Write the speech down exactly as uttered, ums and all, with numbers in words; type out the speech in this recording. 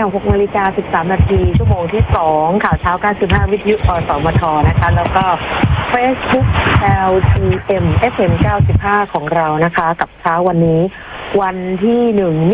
หกนาฬิกาสิบสามนาทีชั่วโมงที่สองข่าวเช้าเก้าสิบห้าวิทยุอสมทนะคะแล้วก็ Facebook แอล ที เอ็ม เอฟ เอ็ม เก้าสิบห้าของเรานะคะกับเช้าวันนี้วันที่หนึ่ง